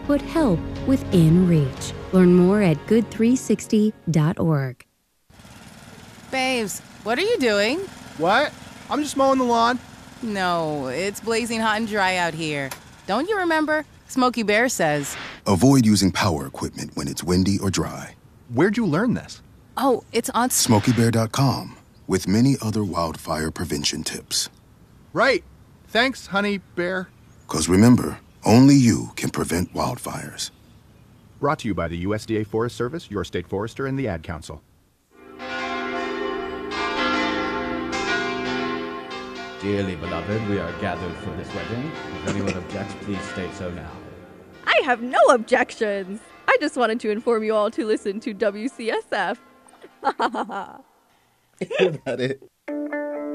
Put help within reach. Learn more at good360.org. Babes, what are you doing? What? I'm just mowing the lawn. No, it's blazing hot and dry out here. Don't you remember? Smokey Bear says. Avoid using power equipment when it's windy or dry. Where'd you learn this? Oh, it's on SmokeyBear.com, with many other wildfire prevention tips. Right. Thanks, honey bear. 'Cause remember, only you can prevent wildfires. Brought to you by the USDA Forest Service, your state forester, and the Ad Council. Dearly beloved, we are gathered for this wedding. If anyone objects, please state so now. I have no objections. I just wanted to inform you all to listen to WCSF. Is that it?